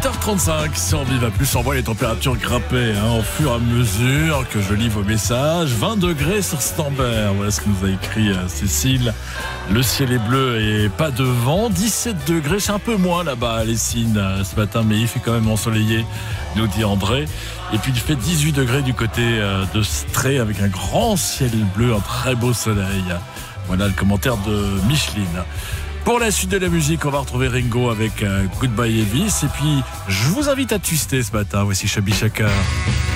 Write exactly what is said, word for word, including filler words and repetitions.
huit heures trente-cinq sur Viva Plus, on voit les températures grimper hein, au fur et à mesure que je lis vos messages. vingt degrés sur Stambert, voilà ce que nous a écrit euh, Cécile. Le ciel est bleu et pas de vent. dix-sept degrés, c'est un peu moins là-bas à Lessines euh, ce matin, mais il fait quand même ensoleillé, nous dit André. Et puis il fait dix-huit degrés du côté euh, de Stré avec un grand ciel bleu, un très beau soleil. Voilà le commentaire de Micheline. Pour la suite de la musique, on va retrouver Ringo avec euh, Goodbye Elvis. Et puis, je vous invite à twister ce matin. Voici Shabby Shaka.